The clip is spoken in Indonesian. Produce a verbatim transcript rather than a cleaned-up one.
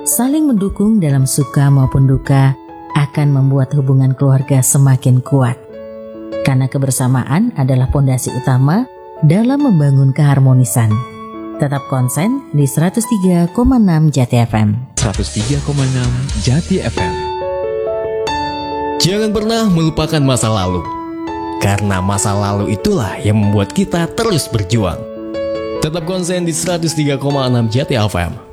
Saling mendukung dalam suka maupun duka akan membuat hubungan keluarga semakin kuat. Karena kebersamaan adalah pondasi utama dalam membangun keharmonisan. Tetap konsen di seratus tiga koma enam Jati F M. seratus tiga koma enam Jati F M. Jangan pernah melupakan masa lalu. Karena masa lalu itulah yang membuat kita terus berjuang. Tetap konsen di seratus tiga koma enam Jati F M.